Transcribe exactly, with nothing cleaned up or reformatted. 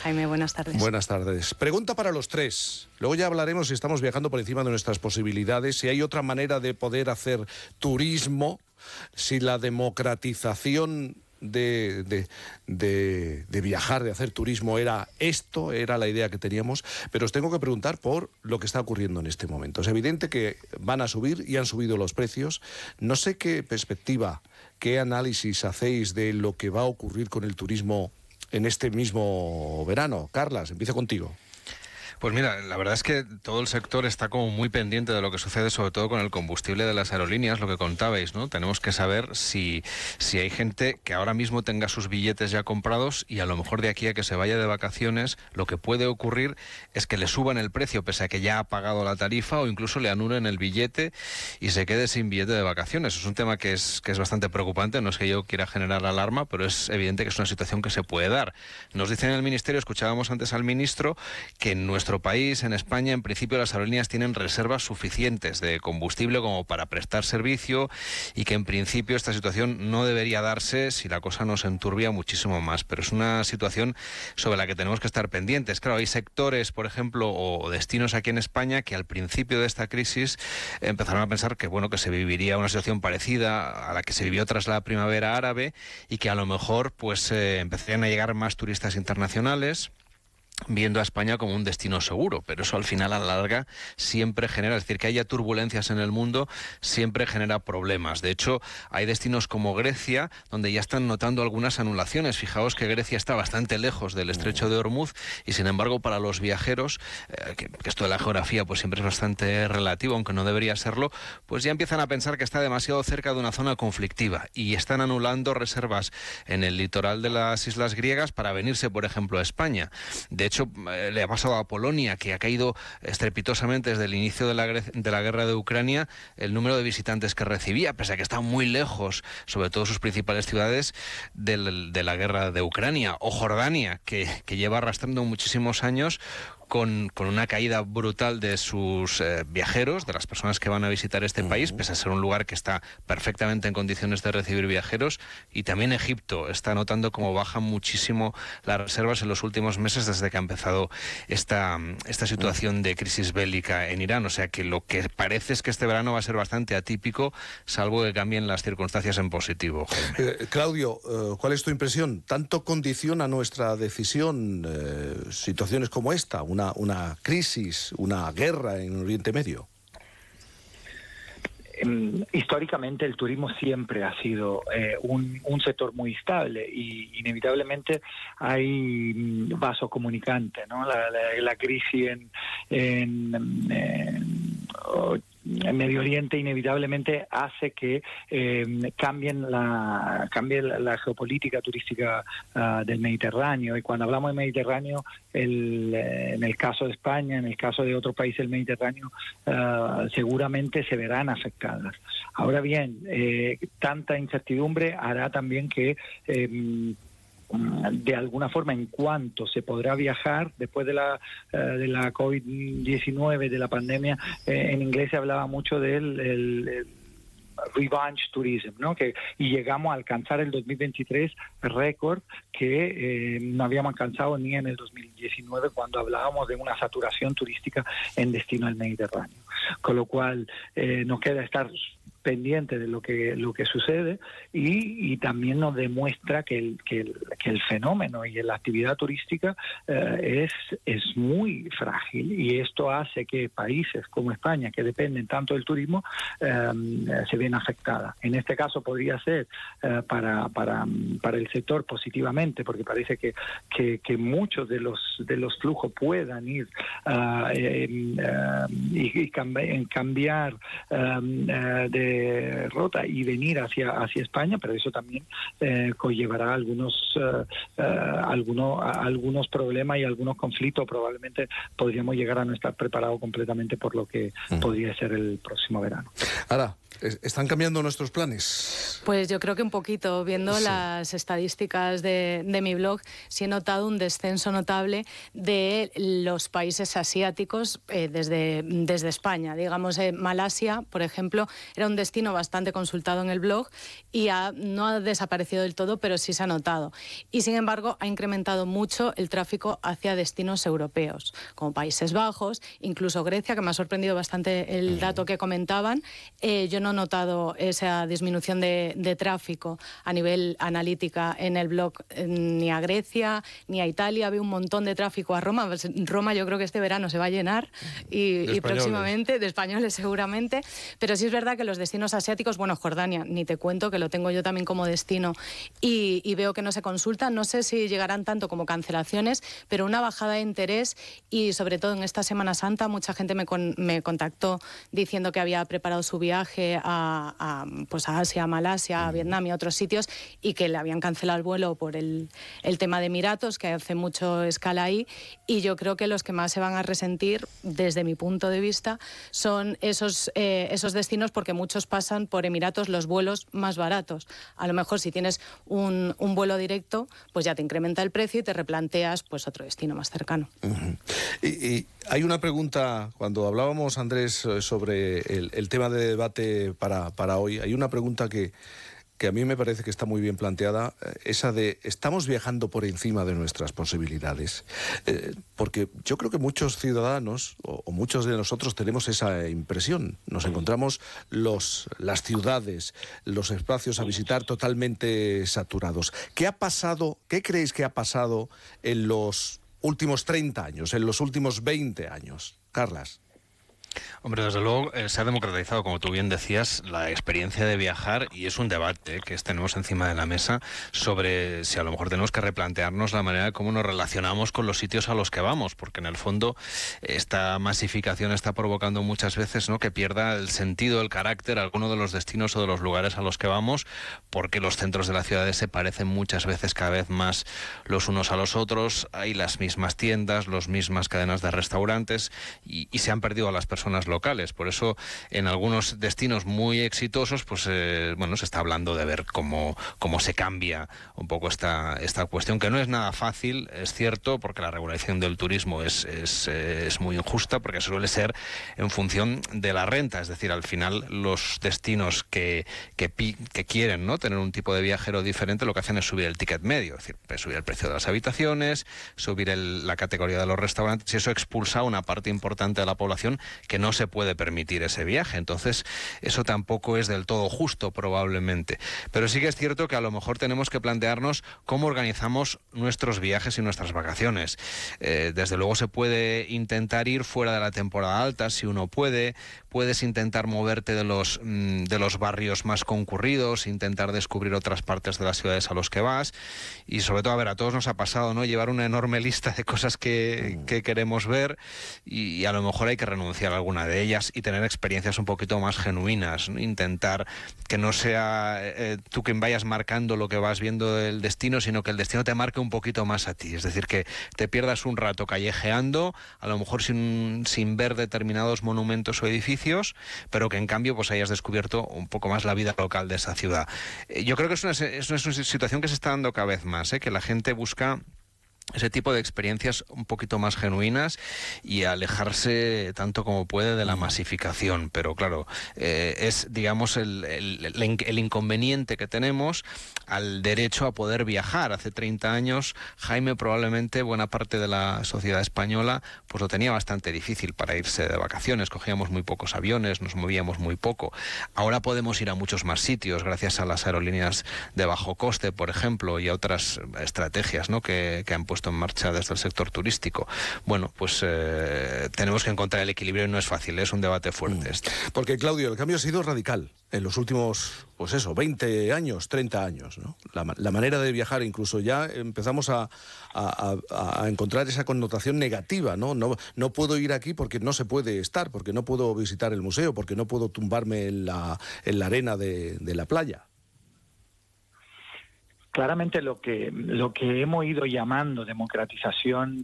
Jaime, buenas tardes. Buenas tardes. Pregunta para los tres. Luego ya hablaremos si estamos viajando por encima de nuestras posibilidades, si hay otra manera de poder hacer turismo, si la democratización De, de, de, de viajar, de hacer turismo, era esto, era la idea que teníamos, pero os tengo que preguntar por lo que está ocurriendo en este momento. Es evidente que van a subir y han subido los precios. No sé qué perspectiva, qué análisis hacéis de lo que va a ocurrir con el turismo en este mismo verano. Carlas, empiezo contigo. Pues mira, la verdad es que todo el sector está como muy pendiente de lo que sucede, sobre todo con el combustible de las aerolíneas, lo que contabais, ¿no? Tenemos que saber si, si hay gente que ahora mismo tenga sus billetes ya comprados y a lo mejor de aquí a que se vaya de vacaciones, lo que puede ocurrir es que le suban el precio pese a que ya ha pagado la tarifa o incluso le anulen el billete y se quede sin billete de vacaciones. Es un tema que es, que es bastante preocupante, no es que yo quiera generar alarma, pero es evidente que es una situación que se puede dar. Nos dicen en el Ministerio, escuchábamos antes al ministro, que en nuestro nuestro país, en España, en principio las aerolíneas tienen reservas suficientes de combustible como para prestar servicio y que en principio esta situación no debería darse si la cosa no se enturbia muchísimo más. Pero es una situación sobre la que tenemos que estar pendientes. Claro, hay sectores, por ejemplo, o destinos aquí en España que al principio de esta crisis empezaron a pensar que, bueno, que se viviría una situación parecida a la que se vivió tras la primavera árabe y que a lo mejor pues eh, empezarían a llegar más turistas internacionales, viendo a España como un destino seguro, pero eso al final a la larga siempre genera, es decir, que haya turbulencias en el mundo siempre genera problemas. De hecho, hay destinos como Grecia donde ya están notando algunas anulaciones. Fijaos que Grecia está bastante lejos del estrecho de Hormuz y sin embargo para los viajeros, eh, que, que esto de la geografía pues siempre es bastante relativo, aunque no debería serlo, pues ya empiezan a pensar que está demasiado cerca de una zona conflictiva y están anulando reservas en el litoral de las islas griegas para venirse, por ejemplo, a España. De De hecho, eh, le ha pasado a Polonia, que ha caído estrepitosamente desde el inicio de la, de la guerra de Ucrania, el número de visitantes que recibía, pese a que está muy lejos, sobre todo sus principales ciudades, del, de la guerra de Ucrania. O Jordania, que, que lleva arrastrando muchísimos años Con, con una caída brutal de sus eh, viajeros, de las personas que van a visitar este uh-huh. país, pese a ser un lugar que está perfectamente en condiciones de recibir viajeros. Y también Egipto está notando cómo bajan muchísimo las reservas en los últimos meses desde que ha empezado esta, esta situación de crisis bélica en Irán. O sea que lo que parece es que este verano va a ser bastante atípico, salvo que cambien las circunstancias en positivo. Eh, Claudio, eh, ¿cuál es tu impresión? ¿Tanto condiciona nuestra decisión eh, situaciones como esta? Una, una crisis, una guerra en Oriente Medio. Históricamente el turismo siempre ha sido eh, un, un sector muy estable y inevitablemente hay vasos comunicantes, ¿no? La, la, la crisis en, en, en, en Medio Oriente inevitablemente hace que eh, cambien la cambie la, la geopolítica turística uh, del Mediterráneo. Y cuando hablamos de Mediterráneo, el, eh, en el caso de España, en el caso de otros países del Mediterráneo, uh, seguramente se verán afectadas. Ahora bien, eh, tanta incertidumbre hará también que eh, de alguna forma, en cuanto se podrá viajar después de la uh, de la COVID diecinueve, de la pandemia, eh, en inglés se hablaba mucho del el, el revenge tourism, ¿no? Que y llegamos a alcanzar el dos mil veintitrés récord que eh, no habíamos alcanzado ni en el dos mil diecinueve, cuando hablábamos de una saturación turística en destino al Mediterráneo. Con lo cual eh, nos queda estar pendiente de lo que lo que sucede y, y también nos demuestra que el, que el, que el fenómeno y la actividad turística eh, es, es muy frágil, y esto hace que países como España, que dependen tanto del turismo, eh, se ven afectadas. En este caso podría ser eh, para, para, para el sector positivamente, porque parece que, que, que muchos de los de los flujos puedan ir uh, eh, uh, y, y cambi- cambiar um, uh, de rota y venir hacia hacia España, pero eso también eh, conllevará algunos uh, uh, algunos algunos problemas y algunos conflictos. Probablemente podríamos llegar a no estar preparados completamente por lo que mm. podría ser el próximo verano. Ahora, ¿están cambiando nuestros planes? Pues yo creo que un poquito. Viendo sí. las estadísticas de, de mi blog, sí he notado un descenso notable de los países asiáticos eh, desde, desde España. Digamos, eh, Malasia, por ejemplo, era un destino bastante consultado en el blog y ha, no ha desaparecido del todo, pero sí se ha notado. Y sin embargo, ha incrementado mucho el tráfico hacia destinos europeos, como Países Bajos, incluso Grecia, que me ha sorprendido bastante el dato que comentaban. Eh, yo no he notado esa disminución de, de tráfico a nivel analítica en el blog eh, ni a Grecia ni a Italia. Había un montón de tráfico a Roma. Roma yo creo que este verano se va a llenar y, y próximamente, de españoles seguramente. Pero sí es verdad que los destinos asiáticos, bueno, Jordania, ni te cuento, que lo tengo yo también como destino y, y veo que no se consultan. No sé si llegarán tanto como cancelaciones, pero una bajada de interés y sobre todo en esta Semana Santa mucha gente me, con, me contactó diciendo que había preparado su viaje a, a, pues a Asia, a Malasia, a Vietnam y a otros sitios y que le habían cancelado el vuelo por el, el tema de Emiratos, que hace mucho escala ahí, y yo creo que los que más se van a resentir, desde mi punto de vista, son esos, eh, esos destinos, porque muchos pasan por Emiratos los vuelos más baratos. A lo mejor si tienes un, un vuelo directo, pues ya te incrementa el precio y te replanteas pues otro destino más cercano. Uh-huh. y, y hay una pregunta, cuando hablábamos, Andrés, sobre el, el tema de debate para, para hoy, hay una pregunta que que a mí me parece que está muy bien planteada, esa de ¿estamos viajando por encima de nuestras posibilidades? Eh, porque yo creo que muchos ciudadanos, o, o muchos de nosotros, tenemos esa impresión. Nos encontramos los, las ciudades, los espacios a visitar totalmente saturados. ¿Qué ha pasado, qué creéis que ha pasado en los últimos treinta años, en los últimos veinte años? Carlas. Hombre, desde luego eh, se ha democratizado, como tú bien decías, la experiencia de viajar, y es un debate eh, que tenemos encima de la mesa sobre si a lo mejor tenemos que replantearnos la manera de cómo nos relacionamos con los sitios a los que vamos, porque en el fondo esta masificación está provocando muchas veces, ¿no?, que pierda el sentido, el carácter alguno de los destinos o de los lugares a los que vamos, porque los centros de las ciudades se parecen muchas veces cada vez más los unos a los otros, hay las mismas tiendas, las mismas cadenas de restaurantes y, y se han perdido a las personas locales. Por eso en algunos destinos muy exitosos pues eh, bueno, se está hablando de ver cómo, cómo se cambia un poco esta, esta cuestión, que no es nada fácil, es cierto, porque la regulación del turismo es, es, es muy injusta, porque suele ser en función de la renta, es decir, al final los destinos que, que, que quieren, ¿no?, tener un tipo de viajero diferente, lo que hacen es subir el ticket medio, es decir, subir el precio de las habitaciones, subir el, la categoría de los restaurantes, y eso expulsa a una parte importante de la población que no se puede permitir ese viaje. Entonces, eso tampoco es del todo justo, probablemente. Pero sí que es cierto que a lo mejor tenemos que plantearnos cómo organizamos nuestros viajes y nuestras vacaciones. Eh, desde luego se puede intentar ir fuera de la temporada alta, si uno puede. Puedes intentar moverte de los, de los barrios más concurridos, intentar descubrir otras partes de las ciudades a los que vas. Y sobre todo, a ver, a todos nos ha pasado, ¿no?, llevar una enorme lista de cosas que, que queremos ver y, y a lo mejor hay que renunciar a alguna de ellas y tener experiencias un poquito más genuinas, ¿no? Intentar que no sea eh, tú quien vayas marcando lo que vas viendo del destino, sino que el destino te marque un poquito más a ti. Es decir, que te pierdas un rato callejeando, a lo mejor sin, sin ver determinados monumentos o edificios, pero que en cambio pues hayas descubierto un poco más la vida local de esa ciudad. Eh, yo creo que es una, es una situación que se está dando cada vez más, ¿eh? Que la gente busca ese tipo de experiencias un poquito más genuinas y alejarse tanto como puede de la masificación. Pero claro, eh, es, digamos, el, el, el inconveniente que tenemos al derecho a poder viajar. Hace treinta años, Jaime, probablemente buena parte de la sociedad española pues lo tenía bastante difícil para irse de vacaciones. Cogíamos muy pocos aviones, nos movíamos muy poco. Ahora podemos ir a muchos más sitios gracias a las aerolíneas de bajo coste, por ejemplo, y a otras estrategias, ¿no?, que, que han puesto puesto en marcha desde el sector turístico. Bueno, pues eh, tenemos que encontrar el equilibrio y no es fácil, es un debate fuerte. Este. Porque, Claudio, el cambio ha sido radical en los últimos, pues eso, veinte años, treinta años, ¿no? La, la manera de viajar, incluso ya empezamos a, a, a, a encontrar esa connotación negativa, ¿no? ¿no? No puedo ir aquí porque no se puede estar, porque no puedo visitar el museo, porque no puedo tumbarme en la, en la arena de, de la playa. Claramente lo que lo que hemos ido llamando democratización